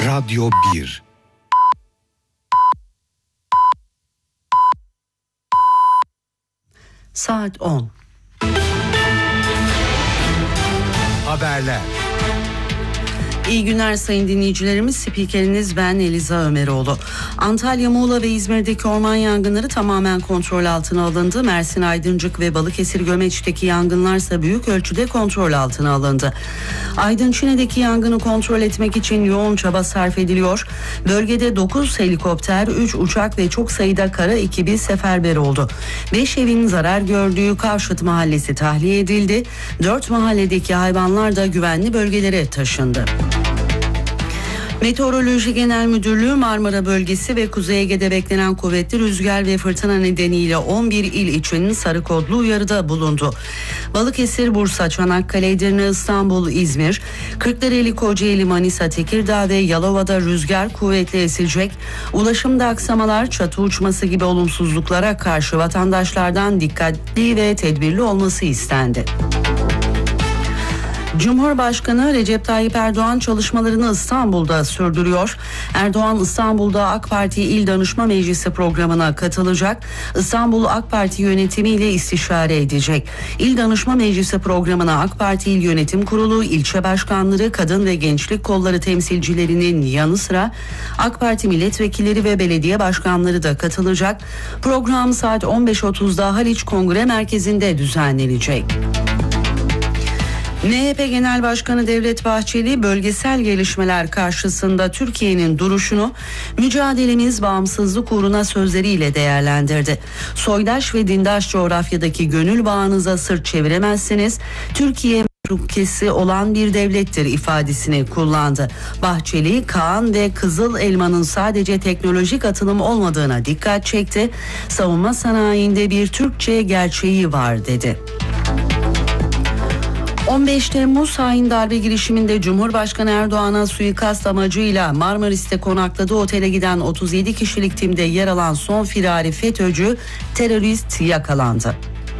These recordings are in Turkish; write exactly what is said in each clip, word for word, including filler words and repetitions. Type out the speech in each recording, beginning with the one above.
Radyo bir. Saat on. Haberler. İyi günler sayın dinleyicilerimiz. Spikeriniz ben Eliza Ömeroğlu. Antalya, Muğla ve İzmir'deki orman yangınları tamamen kontrol altına alındı. Mersin, Aydıncık ve Balıkesir Gömeç'teki yangınlarsa büyük ölçüde kontrol altına alındı. Aydın Çine'deki yangını kontrol etmek için yoğun çaba sarf ediliyor. Bölgede dokuz helikopter, üç uçak ve çok sayıda kara ekibi seferber oldu. beş evin zarar gördüğü Kavşat Mahallesi tahliye edildi. dört mahalledeki hayvanlar da güvenli bölgelere taşındı. Meteoroloji Genel Müdürlüğü Marmara Bölgesi ve Kuzey Ege'de beklenen kuvvetli rüzgar ve fırtına nedeniyle on bir il için sarı kodlu uyarıda bulundu. Balıkesir, Bursa, Çanakkale, Edirne, İstanbul, İzmir, Kırklareli, Kocaeli, Manisa, Tekirdağ ve Yalova'da rüzgar kuvvetli esecek. Ulaşımda aksamalar, çatı uçması gibi olumsuzluklara karşı vatandaşlardan dikkatli ve tedbirli olması istendi. Cumhurbaşkanı Recep Tayyip Erdoğan çalışmalarını İstanbul'da sürdürüyor. Erdoğan İstanbul'da AK Parti İl Danışma Meclisi programına katılacak. İstanbul AK Parti yönetimiyle istişare edecek. İl Danışma Meclisi programına AK Parti İl Yönetim Kurulu, ilçe başkanları, kadın ve gençlik kolları temsilcilerinin yanı sıra AK Parti milletvekilleri ve belediye başkanları da katılacak. Program saat on beş otuzda Haliç Kongre Merkezi'nde düzenlenecek. M H P Genel Başkanı Devlet Bahçeli bölgesel gelişmeler karşısında Türkiye'nin duruşunu mücadelemiz bağımsızlık uğruna sözleriyle değerlendirdi. Soydaş ve dindaş coğrafyadaki gönül bağınıza sırt çeviremezsiniz. Türkiye ülkesi olan bir devlettir ifadesini kullandı. Bahçeli, Kaan ve Kızıl Elma'nın sadece teknolojik atılım olmadığına dikkat çekti. Savunma sanayinde bir Türkçe gerçeği var dedi. on beş Temmuz hain darbe girişiminde Cumhurbaşkanı Erdoğan'a suikast amacıyla Marmaris'te konakladığı otele giden otuz yedi kişilik timde yer alan son firari FETÖ'cü terörist yakalandı.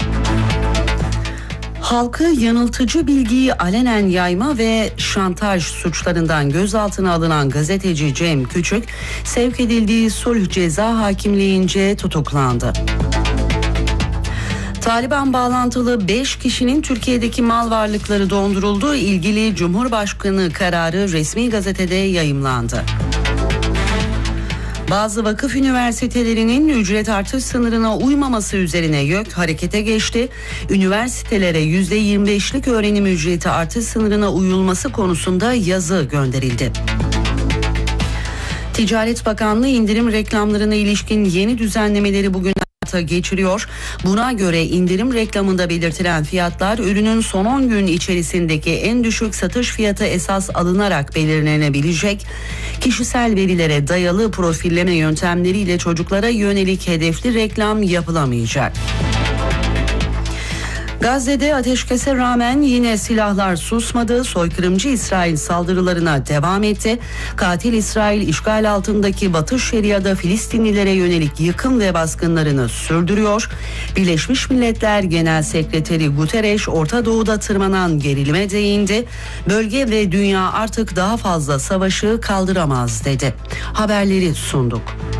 Halkı yanıltıcı bilgiyi alenen yayma ve şantaj suçlarından gözaltına alınan gazeteci Cem Küçük, sevk edildiği sulh ceza hakimliğince tutuklandı. Taliban bağlantılı beş kişinin Türkiye'deki mal varlıkları donduruldu. İlgili Cumhurbaşkanı kararı resmi gazetede yayımlandı. Bazı vakıf üniversitelerinin ücret artış sınırına uymaması üzerine YÖK harekete geçti. Üniversitelere yüzde yirmi beşlik öğrenim ücreti artış sınırına uyulması konusunda yazı gönderildi. Ticaret Bakanlığı indirim reklamlarına ilişkin yeni düzenlemeleri bugün geçiriyor. Buna göre indirim reklamında belirtilen fiyatlar ürünün son on gün içerisindeki en düşük satış fiyatı esas alınarak belirlenebilecek. Kişisel verilere dayalı profilleme yöntemleriyle çocuklara yönelik hedefli reklam yapılamayacak. Gazze'de ateşkese rağmen yine silahlar susmadı. Soykırımcı İsrail saldırılarına devam etti. Katil İsrail işgal altındaki Batı Şeria'da Filistinlilere yönelik yıkım ve baskınlarını sürdürüyor. Birleşmiş Milletler Genel Sekreteri Guterres Orta Doğu'da tırmanan gerilime değindi. Bölge ve dünya artık daha fazla savaşı kaldıramaz dedi. Haberleri sunduk.